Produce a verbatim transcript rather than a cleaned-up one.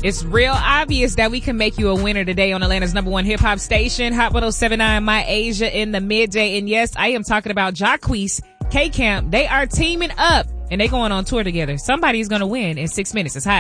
It's real obvious that we can make you a winner today on Atlanta's number one hip hop station, Hot one oh seven point nine, My Asia in the midday. And yes, I am talking about Jacquees, K-Camp. They are teaming up and they going on tour together. Somebody's going to win in six minutes. It's hot.